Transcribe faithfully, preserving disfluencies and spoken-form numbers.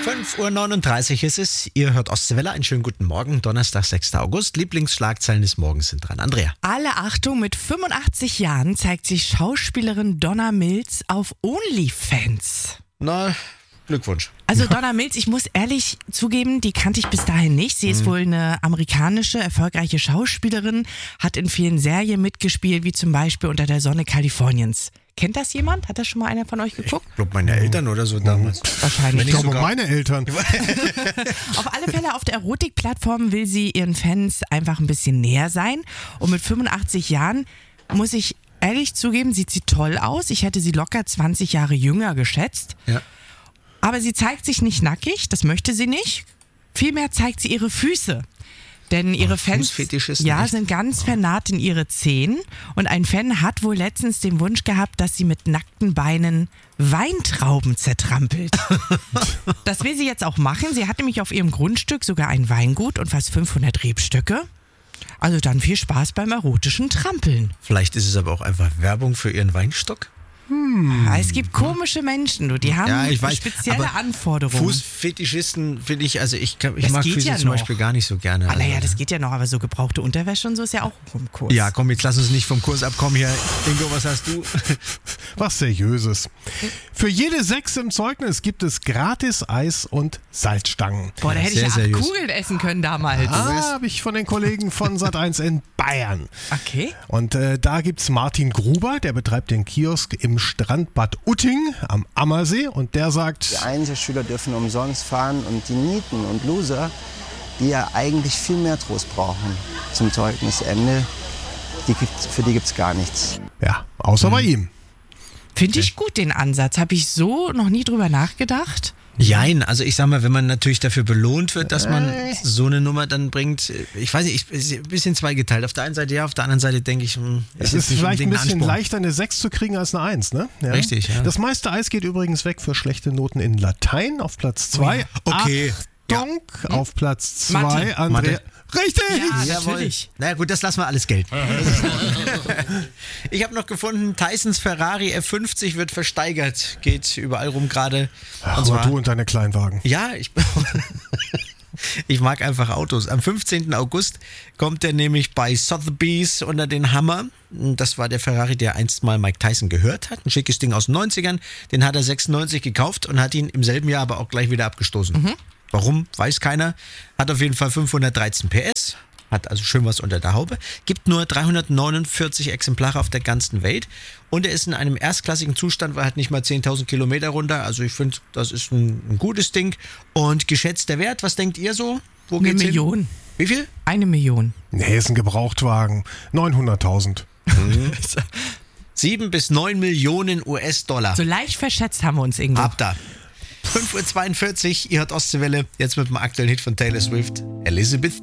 fünf Uhr neununddreißig ist es. Ihr hört Ostwelle. Einen schönen guten Morgen. Donnerstag, sechster August. Lieblingsschlagzeilen des Morgens sind dran. Andrea. Alle Achtung, mit fünfundachtzig Jahren zeigt sich Schauspielerin Donna Mills auf OnlyFans. Na, Glückwunsch. Also Donna Mills, ich muss ehrlich zugeben, die kannte ich bis dahin nicht. Sie ist mhm. wohl eine amerikanische, erfolgreiche Schauspielerin, hat in vielen Serien mitgespielt, wie zum Beispiel Unter der Sonne Kaliforniens. Kennt das jemand? Hat das schon mal einer von euch geguckt? Ich glaube, meine Eltern oder so damals. Wahrscheinlich. Ich glaube, meine Eltern. Auf alle Fälle, auf der Erotikplattform will sie ihren Fans einfach ein bisschen näher sein. Und mit fünfundachtzig Jahren, muss ich ehrlich zugeben, sieht sie toll aus. Ich hätte sie locker zwanzig Jahre jünger geschätzt. Ja. Aber sie zeigt sich nicht nackig, das möchte sie nicht. Vielmehr zeigt sie ihre Füße. Denn ihre oh, Fans ja, sind ganz vernarrt in ihre Zehen. Und ein Fan hat wohl letztens den Wunsch gehabt, dass sie mit nackten Beinen Weintrauben zertrampelt. Das will sie jetzt auch machen. Sie hat nämlich auf ihrem Grundstück sogar ein Weingut und fast fünfhundert Rebstöcke. Also dann viel Spaß beim erotischen Trampeln. Vielleicht ist es aber auch einfach Werbung für ihren Weinstock. Hm. Es gibt komische Menschen, du, die haben ja, ich weiß, spezielle Anforderungen. Fußfetischisten finde ich, also ich, ich das mag Füße ja zum noch. Beispiel gar nicht so gerne. Ah, also, naja, das geht ja noch, aber so gebrauchte Unterwäsche und so ist ja auch vom Kurs. Ja, komm, jetzt lass uns nicht vom Kurs abkommen hier. Ingo, was hast du? Was Seriöses. Für jede Sechs im Zeugnis gibt es gratis Eis und Salzstangen. Boah, da hätte Sehr ich ja acht seriös. Kugeln essen können damals. Ah, habe ich von den Kollegen von Sat eins in Bayern. Okay. Und äh, da gibt's Martin Gruber, der betreibt den Kiosk im Strandbad Utting am Ammersee und der sagt, Die Einzelschüler dürfen umsonst fahren und die Nieten und Loser, die ja eigentlich viel mehr Trost brauchen zum Zeugnisende, die gibt's, für die gibt es gar nichts. ja, außer Mhm. bei ihm. Finde ich gut, den Ansatz. Habe ich so noch nie drüber nachgedacht. Jein, also ich sag mal, wenn man natürlich dafür belohnt wird, dass man so eine Nummer dann bringt, ich weiß nicht, ich, ist ein bisschen zweigeteilt. Auf der einen Seite ja, auf der anderen Seite denke ich, hm, Es jetzt ist nicht vielleicht ein unbedingt bisschen Ansporn. leichter, eine Sechs zu kriegen als eine Eins, ne? Ja. Richtig, ja. Das meiste Eis geht übrigens weg für schlechte Noten in Latein auf Platz zwei. Okay. Achtung, auf Platz zwei, Mathe. Andrea. Mathe. Richtig! Ja, Jawohl. natürlich. Na gut, das lassen wir alles gelten. Ich habe noch gefunden, Tysons Ferrari F fünfzig wird versteigert. Geht überall rum gerade. Ach, Und zwar- aber du und deine Kleinwagen. Ja, ich, ich mag einfach Autos. Am fünfzehnten August kommt er nämlich bei Sotheby's unter den Hammer. Das war der Ferrari, der einst mal Mike Tyson gehört hat. Ein schickes Ding aus den neunzigern. Den hat er sechsundneunzig gekauft und hat ihn im selben Jahr aber auch gleich wieder abgestoßen. Mhm. Warum, weiß keiner. Hat auf jeden Fall fünfhundertdreizehn P S. Hat also schön was unter der Haube. Gibt nur dreihundertneunundvierzig Exemplare auf der ganzen Welt. Und er ist in einem erstklassigen Zustand, weil er hat nicht mal zehntausend Kilometer runter. Also ich finde, das ist ein, ein gutes Ding. Und geschätzter Wert, was denkt ihr so? Wo Eine geht's hin? Million. Wie viel? Eine Million. Nee, ist ein Gebrauchtwagen. neunhunderttausend. Sieben bis neun Millionen U S-Dollar. So leicht verschätzt haben wir uns irgendwo. Habt ihr. fünf Uhr zweiundvierzig, ihr hört Ostwelle. Jetzt mit dem aktuellen Hit von Taylor Swift, Elizabeth.